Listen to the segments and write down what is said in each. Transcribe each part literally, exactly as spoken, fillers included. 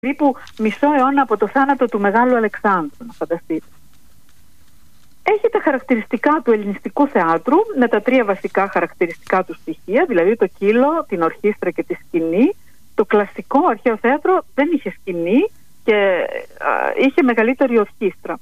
περίπου μισό αιώνα από το θάνατο του Μεγάλου Αλεξάνδρου, να φανταστείτε. Έχει τα χαρακτηριστικά του ελληνιστικού θεάτρου με τα τρία βασικά χαρακτηριστικά του στοιχεία, δηλαδή το κύλο, την ορχήστρα και τη σκηνή. Το κλασικό αρχαίο θέατρο δεν είχε σκηνή και α, είχε μεγαλύτερη ορχήστρα.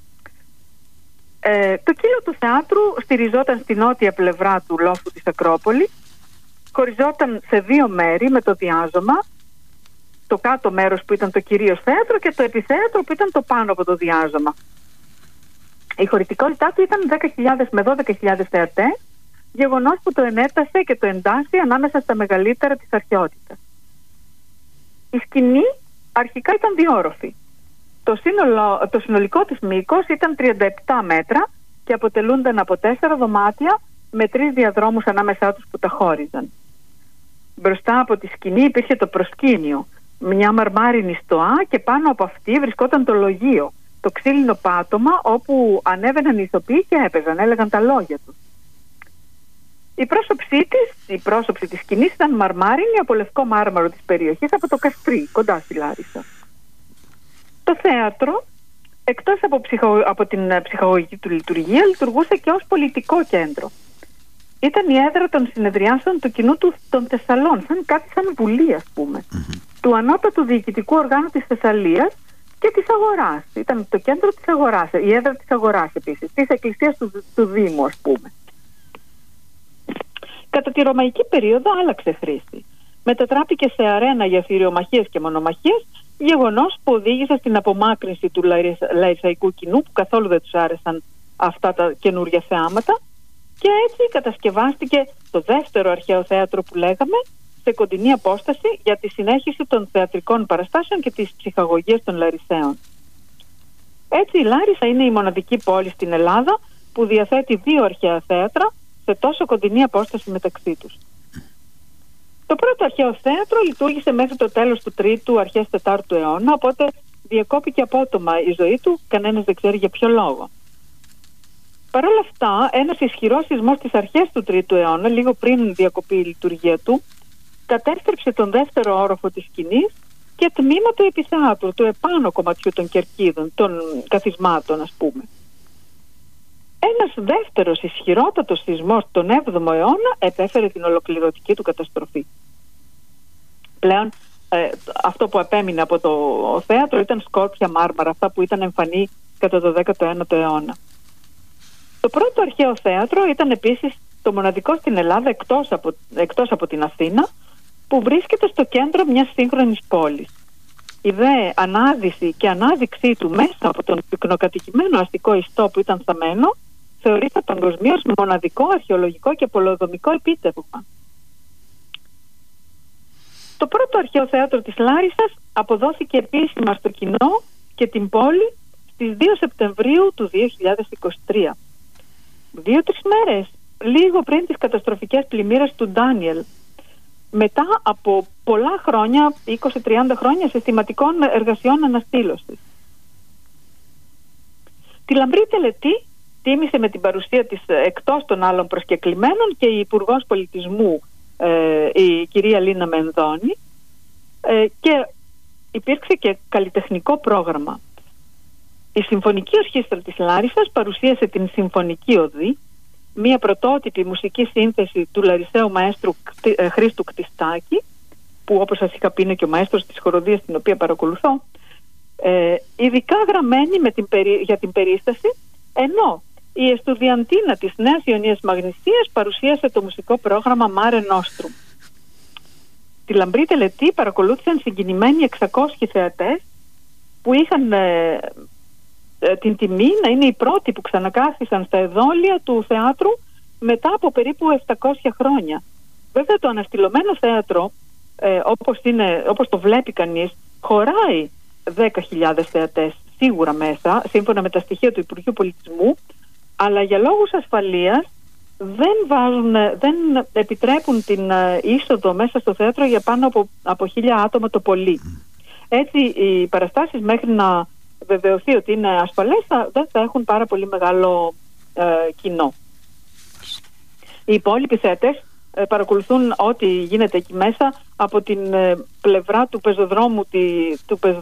Ε, το κύλο του θεάτρου στηριζόταν στη νότια πλευρά του λόφου της Ακρόπολης, χωριζόταν σε δύο μέρη με το διάζωμα, το κάτω μέρος που ήταν το κυρίως θέατρο και το επιθέατρο που ήταν το πάνω από το διάζωμα. Η χωρητικότητά του ήταν δέκα χιλιάδες με δώδεκα χιλιάδες θεατές, γεγονός που το ενέτασε και το εντάσσει ανάμεσα στα μεγαλύτερα της αρχαιότητας. Η σκηνή αρχικά ήταν διόροφη. Το, σύνολο, το συνολικό της μήκος ήταν τριάντα επτά μέτρα και αποτελούνταν από τέσσερα δωμάτια με τρεις διαδρόμους ανάμεσά τους που τα χώριζαν. Μπροστά από τη σκηνή υπήρχε το προσκήνιο, μια μαρμάρινη στοά και πάνω από αυτή βρισκόταν το λογείο, το ξύλινο πάτωμα όπου ανέβαιναν οι ηθοποιοί και έπαιζαν, έλεγαν τα λόγια τους. Η πρόσωψή της, η πρόσωψη της σκηνής ήταν μαρμάρινη από λευκό μάρμαρο της περιοχής, από το Καστρί, κοντά στη Λάρισα. Το θέατρο, εκτός από, ψυχο, από την ψυχαγωγική του λειτουργία, λειτουργούσε και ως πολιτικό κέντρο. Ήταν η έδρα των συνεδριάσεων του κοινού του, των Θεσσαλών, σαν κάτι σαν βουλή, ας πούμε, mm-hmm. του ανώτατου διοικητικού οργάνου της Θεσσαλίας και της αγοράς. Ήταν το κέντρο της αγοράς, η έδρα της αγοράς επίσης, της εκκλησίας του, του Δήμου, ας πούμε. Κατά τη ρωμαϊκή περίοδο άλλαξε χρήση. Μετατράπηκε σε αρένα για θηριομαχίες και μονομαχίες, γεγονός που οδήγησε στην απομάκρυνση του λαϊσαϊκού κοινού, που καθόλου δεν τους άρεσαν αυτά τα καινούργια θεάματα, και έτσι κατασκευάστηκε το δεύτερο αρχαίο θέατρο που λέγαμε, σε κοντινή απόσταση για τη συνέχιση των θεατρικών παραστάσεων και της ψυχαγωγίας των Λαρισαίων. Έτσι η Λάρισα είναι η μοναδική πόλη στην Ελλάδα που διαθέτει δύο αρχαία θέατρα σε τόσο κοντινή απόσταση μεταξύ τους. Το πρώτο αρχαίο θέατρο λειτουργήσε μέχρι το τέλος του τρίτου, αρχές τετάρτου αιώνα, οπότε διακόπηκε απότομα η ζωή του, κανένας δεν ξέρει για ποιο λόγο. Παρ' όλα αυτά, ένας ισχυρός σεισμός στις αρχές του τρίτου αιώνα, λίγο πριν διακοπεί η λειτουργία του, κατέστρεψε τον δεύτερο όροφο της σκηνής και τμήμα του επιθεάτρου, του επάνω κομματιού των κερκίδων, των καθισμάτων, ας πούμε. Ένας δεύτερος ισχυρότατος σεισμός τον έβδομο αιώνα επέφερε την ολοκληρωτική του καταστροφή. Πλέον ε, αυτό που επέμεινε από το θέατρο ήταν σκόρπια μάρμαρα, αυτά που ήταν εμφανή κατά το δέκατο ένατο αιώνα. Το πρώτο αρχαίο θέατρο ήταν επίσης το μοναδικό στην Ελλάδα εκτός από, εκτός από την Αθήνα, που βρίσκεται στο κέντρο μιας σύγχρονης πόλης. Η δε ανάδυση και ανάδειξή του μέσα από τον πυκνοκατοικημένο αστικό ιστό που ήταν θαμένο θεωρείται παγκοσμίως μοναδικό αρχαιολογικό και πολεοδομικό επίτευγμα. Το πρώτο αρχαίο θέατρο της Λάρισσας αποδόθηκε επίσημα στο κοινό και την πόλη στις δύο Σεπτεμβρίου του δύο χιλιάδες είκοσι τρία. Δύο-τρεις μέρες, λίγο πριν τις καταστροφικές πλημμύρες του Ντάνιελ, μετά από πολλά χρόνια, είκοσι με τριάντα χρόνια συστηματικών εργασιών αναστήλωσης. Τη λαμπρή τελετή τίμησε με την παρουσία της εκτός των άλλων προσκεκλημένων και η Υπουργός Πολιτισμού, ε, η κυρία Λίνα Μενδώνη, ε, και υπήρξε και καλλιτεχνικό πρόγραμμα. Η Συμφωνική Ορχήστρα της Λάρισσας παρουσίασε την Συμφωνική Οδή, μια πρωτότυπη μουσική σύνθεση του Λαρισαίου μαέστρου ε, Χρήστου Κτιστάκη, που όπως σας είχα πει είναι και ο μαέστρος της χοροδίας την οποία παρακολουθώ, ε, ειδικά γραμμένη με την περί, για την περίσταση, ενώ η Εστουδιαντίνα της Νέας Ιωνίας Μαγνησίας παρουσίασε το μουσικό πρόγραμμα Mare Nostrum. Τη λαμπρή τελετή παρακολούθησαν συγκινημένοι εξακόσιοι θεατές που είχαν ε, ε, την τιμή να είναι οι πρώτοι που ξανακάθισαν στα εδόλια του θεάτρου μετά από περίπου επτακόσια χρόνια. Βέβαια το αναστηλωμένο θέατρο, ε, όπως, είναι, όπως το βλέπει κανείς, χωράει δέκα χιλιάδες θεατές σίγουρα μέσα, σύμφωνα με τα στοιχεία του Υπουργείου Πολιτισμού, αλλά για λόγους ασφαλείας δεν, βάζουν, δεν επιτρέπουν την είσοδο μέσα στο θέατρο για πάνω από, από χίλια άτομα το πολύ. Έτσι οι παραστάσεις μέχρι να βεβαιωθεί ότι είναι ασφαλές θα, δεν θα έχουν πάρα πολύ μεγάλο ε, κοινό. Οι υπόλοιποι θεατές ε, παρακολουθούν ό,τι γίνεται εκεί μέσα από την ε, πλευρά του πεζοδρόμου, τη, του